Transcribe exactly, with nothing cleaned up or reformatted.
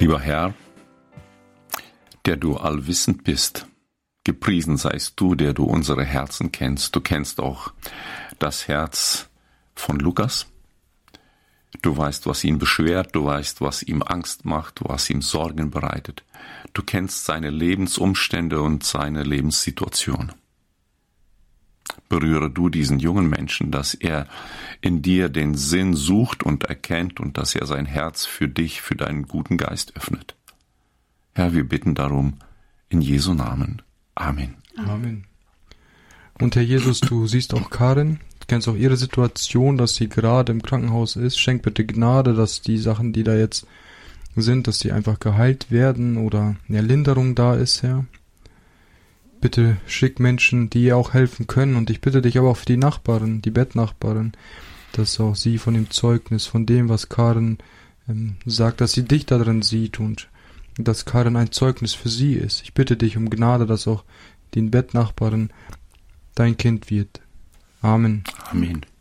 Lieber Herr, der du allwissend bist, gepriesen seist du, der du unsere Herzen kennst. Du kennst auch das Herz von Lukas. Du weißt, was ihn beschwert, du weißt, was ihm Angst macht, was ihm Sorgen bereitet. Du kennst seine Lebensumstände und seine Lebenssituation. Berühre du diesen jungen Menschen, dass er in dir den Sinn sucht und erkennt und dass er sein Herz für dich, für deinen guten Geist öffnet. Herr, wir bitten darum in Jesu Namen. Amen. Amen. Und Herr Jesus, du siehst auch Karin, du kennst auch ihre Situation, dass sie gerade im Krankenhaus ist. Schenk bitte Gnade, dass die Sachen, die da jetzt sind, dass sie einfach geheilt werden oder eine Linderung da ist, Herr. Bitte schick Menschen, die ihr auch helfen können. Und ich bitte dich aber auch für die Nachbarin, die Bettnachbarin, dass auch sie von dem Zeugnis, von dem, was Karin ähm, sagt, dass sie dich darin sieht und dass Karin ein Zeugnis für sie ist. Ich bitte dich um Gnade, dass auch die Bettnachbarin dein Kind wird. Amen. Amen.